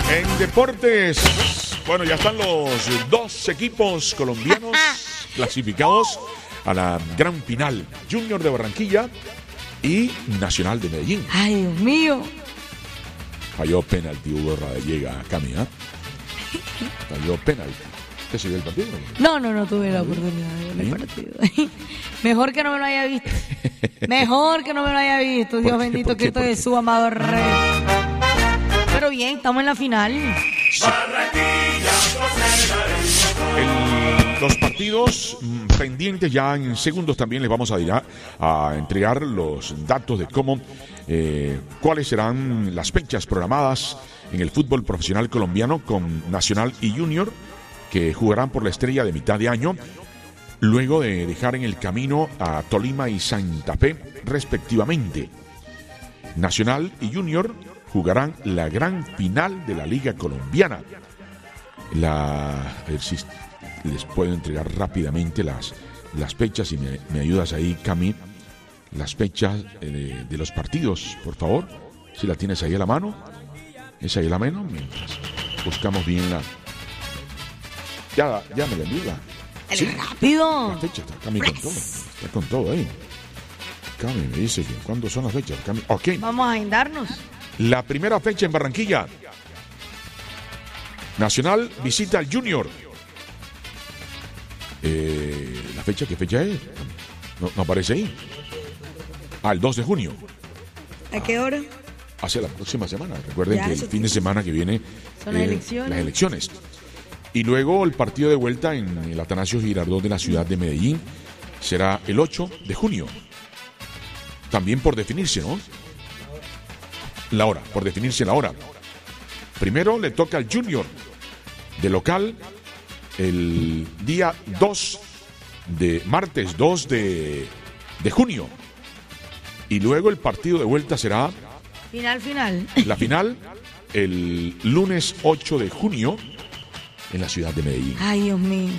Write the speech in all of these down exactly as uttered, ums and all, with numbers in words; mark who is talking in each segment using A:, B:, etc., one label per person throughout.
A: En deportes, bueno, ya están los dos equipos colombianos clasificados a la gran final. Junior de Barranquilla y Nacional de Medellín.
B: Ay, Dios mío.
A: Falló penalti Hugo Radallega, Cami, ¿eh? Falló penalti. ¿Usted se vio el partido?
B: No, no, no tuve la oportunidad de ver el partido. Mejor que no me lo haya visto. Mejor que no me lo haya visto. Dios bendito, Cristo Jesús, amado Rey. Pero bien, estamos en la final.
A: Sí. El, los partidos mm, pendientes ya en segundos también les vamos a, ir a, a entregar los datos de cómo, eh, cuáles serán las fechas programadas en el fútbol profesional colombiano con Nacional y Junior, que jugarán por la estrella de mitad de año, luego de dejar en el camino a Tolima y Santa Fe, respectivamente. Nacional y Junior jugarán la gran final de la Liga Colombiana. La, a ver si les puedo entregar rápidamente las, las fechas, si me, me ayudas ahí, Cami, las fechas de, de los partidos, por favor. Si la tienes ahí a la mano, es ahí a la mano, mientras buscamos bien la... Ya, ya me la envía.
B: Sí, rápido.
A: La fecha está Cami con todo. Está con todo ahí. Cami me dice que ¿cuándo son las fechas? Cami, ok.
B: Vamos a agendarnos.
A: La primera fecha en Barranquilla. Nacional visita al Junior. Eh, ¿La fecha qué fecha es? No, no aparece ahí. Ah, el dos de junio.
B: ¿A qué hora?
A: Hacia la próxima semana. Recuerden
B: Ya,
A: que el
B: eso
A: fin de semana que viene
B: son las
A: eh,
B: elecciones.
A: las elecciones. Y luego el partido de vuelta en el Atanasio Girardot de la ciudad de Medellín será el ocho de junio. También por definirse, ¿no? La hora, por definirse la hora. Primero le toca al Junior de local el día dos de martes, dos de, de junio. Y luego el partido de vuelta será
B: Final, final.
A: la final el lunes ocho de junio en la ciudad de Medellín.
B: Ay, Dios mío.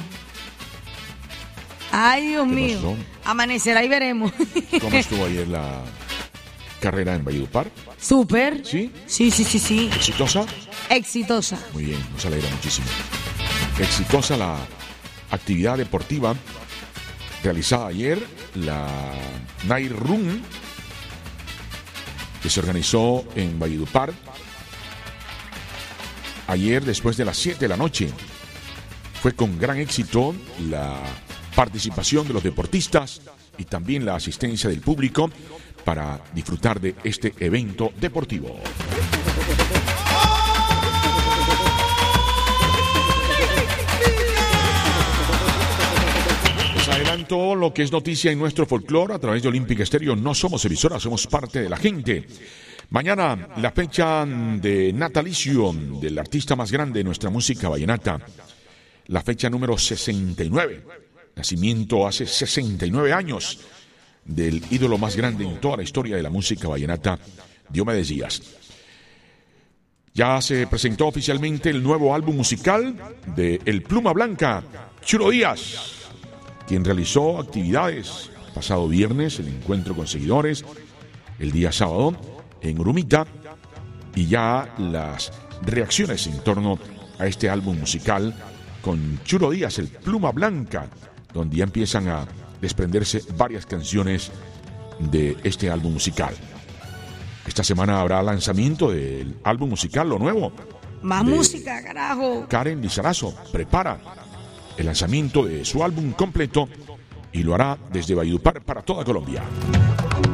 B: Ay, Dios
A: ¿Qué
B: mío.
A: pasó?
B: Amanecerá y veremos.
A: ¿Cómo estuvo ayer la carrera en Valledupar?
B: Súper.
A: ¿Sí?
B: Sí, sí, sí, sí.
A: ¿Exitosa?
B: Exitosa.
A: Muy bien, nos alegra muchísimo. Exitosa la actividad deportiva realizada ayer, la Night Run, que se organizó en Valledupar ayer después de las siete de la noche. Fue con gran éxito la participación de los deportistas y también la asistencia del público para disfrutar de este evento deportivo. Les adelanto lo que es noticia en nuestro folclore a través de Olímpica Estéreo. No somos emisora, somos parte de la gente. Mañana, la fecha de natalicio del artista más grande de nuestra música vallenata. La fecha número sesenta y nueve. Nacimiento hace sesenta y nueve años del ídolo más grande en toda la historia de la música vallenata, Diomedes Díaz. Ya se presentó oficialmente el nuevo álbum musical de El Pluma Blanca, Chulo Díaz, quien realizó actividades pasado viernes, el encuentro con seguidores, el día sábado en Urumita, y ya las reacciones en torno a este álbum musical con Chulo Díaz, El Pluma Blanca, donde ya empiezan a desprenderse varias canciones de este álbum musical. Esta semana habrá lanzamiento del álbum musical, lo nuevo.
B: Más música, carajo.
A: Karen Lizarazo prepara el lanzamiento de su álbum completo y lo hará desde Valledupar para toda Colombia.